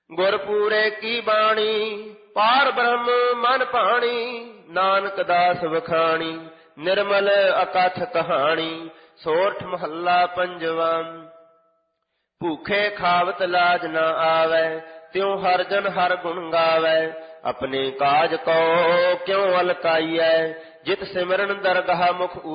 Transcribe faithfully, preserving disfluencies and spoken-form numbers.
ਗੁਰਪੂਰੇ ਕੀ ਬਾਣੀ, ਪਾਰ ਬ੍ਰਹਮ ਮਨ ਭਾਣੀ। ਨਾਨਕ ਦਾਸ ਵਖਾਣੀ, ਨਿਰਮਲ ਅਕਥ ਕਹਾਣੀ। ਸੋਰਠ ਮਹੱਲਾ ਪੰਜਵਾ। ਭੂਖੇ ਖਾਵਤ ਲਾਜ ਨਾ ਆਵੈ, ਤਿਉ ਹਰਿ ਜਨ ਹਰਿ ਗੁਣ ਗਾਵੈ। ਆਪਣੇ ਕਾਜ ਕੋ ਕਿਉ ਅਲਕਾਈਐ, ਜਿਤ ਸਿਮਰਨ ਦਰਗਾਹ ਮੁਖ